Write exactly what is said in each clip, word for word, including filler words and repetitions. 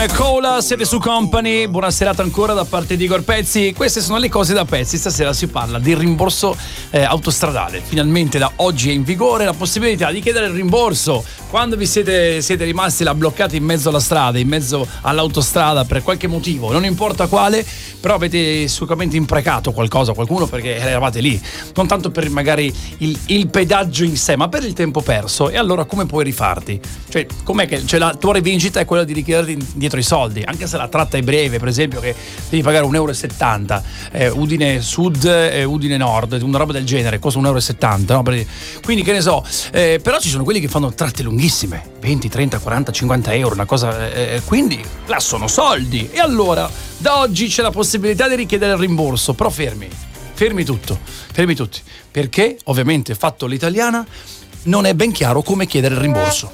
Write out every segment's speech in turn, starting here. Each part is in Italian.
Cola, siete su Company, buona serata ancora da parte di Igor Pezzi. Queste sono le cose da pezzi. Stasera si parla di rimborso eh, autostradale. Finalmente da oggi è in vigore la possibilità di chiedere il rimborso quando vi siete, siete rimasti là bloccati in mezzo alla strada, in mezzo all'autostrada per qualche motivo, non importa quale, però avete sicuramente imprecato qualcosa, qualcuno, perché eravate lì, non tanto per magari il, il pedaggio in sé, ma per il tempo perso. E allora come puoi rifarti? Cioè, com'è che cioè, la tua rivincita è quella di richiederti dietro i soldi, anche se la tratta è breve, per esempio, che devi pagare un euro e settanta, eh, Udine Sud e eh, Udine Nord, una roba del genere, costa un euro e settanta, no? Quindi che ne so, eh, però ci sono quelli che fanno tratte lunghissime, venti, trenta, quaranta, cinquanta euro, una cosa, eh, quindi là sono soldi. E allora da oggi c'è la possibilità di richiedere il rimborso, però fermi, fermi tutto, fermi tutti, perché ovviamente fatto l'italiana non è ben chiaro come chiedere il rimborso.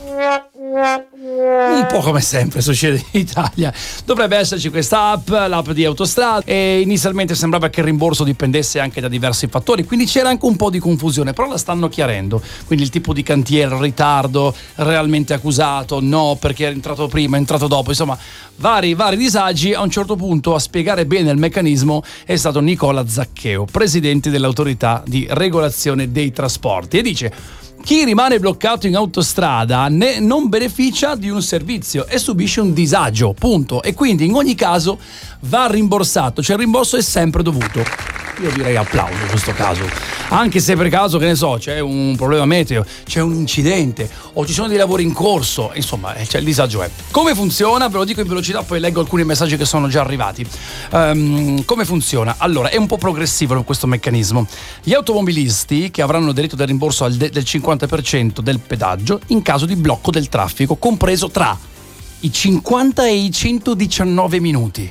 Un po' come sempre succede in Italia. Dovrebbe esserci questa app, l'app di Autostrada, e inizialmente sembrava che il rimborso dipendesse anche da diversi fattori, quindi c'era anche un po' di confusione, però la stanno chiarendo. Quindi il tipo di cantiere, il ritardo, realmente accusato, no perché è entrato prima, è entrato dopo, insomma vari vari disagi. A un certo punto a spiegare bene il meccanismo è stato Nicola Zaccheo, presidente dell'autorità di regolazione dei trasporti, e dice: chi rimane bloccato in autostrada ne non beneficia di un servizio e subisce un disagio, punto. E quindi in ogni caso va rimborsato, cioè il rimborso è sempre dovuto. Io direi applauso in questo caso, anche se per caso, che ne so, c'è un problema meteo, c'è un incidente o ci sono dei lavori in corso, insomma, cioè il disagio è. Come funziona? Ve lo dico in velocità, poi leggo alcuni messaggi che sono già arrivati. Um, come funziona? Allora, è un po' progressivo questo meccanismo. Gli automobilisti che avranno diritto del rimborso al de- del cinquanta per cento del pedaggio in caso di blocco del traffico, compreso tra i cinquanta e i centodiciannove minuti.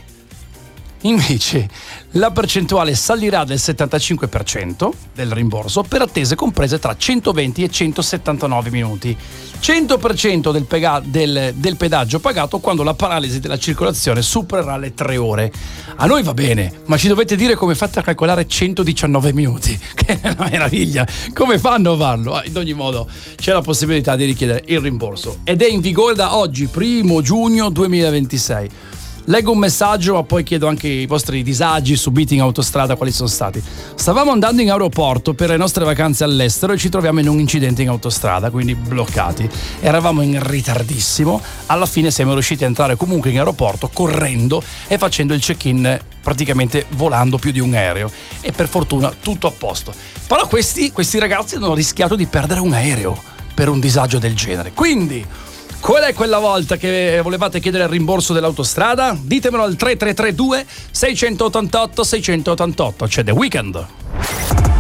Invece la percentuale salirà del settantacinque per cento del rimborso per attese comprese tra centoventi e centosettantanove minuti. cento per cento del, pega- del, del pedaggio pagato quando la paralisi della circolazione supererà le tre ore. A noi va bene, ma ci dovete dire come fate a calcolare centodiciannove minuti. Che è una meraviglia! Come fanno a farlo? In ogni modo c'è la possibilità di richiedere il rimborso ed è in vigore da oggi, primo giugno duemilaventisei. Leggo un messaggio, ma poi chiedo anche i vostri disagi subiti in autostrada, quali sono stati. Stavamo andando in aeroporto per le nostre vacanze all'estero e ci troviamo in un incidente in autostrada, quindi bloccati. Eravamo in ritardissimo, alla fine siamo riusciti a entrare comunque in aeroporto correndo e facendo il check-in praticamente volando più di un aereo. E per fortuna tutto a posto. Però questi, questi ragazzi hanno rischiato di perdere un aereo per un disagio del genere. Quindi qual è quella volta che volevate chiedere il rimborso dell'autostrada? Ditemelo al tre tre tre due sei otto otto sei otto otto. C'è The Weeknd.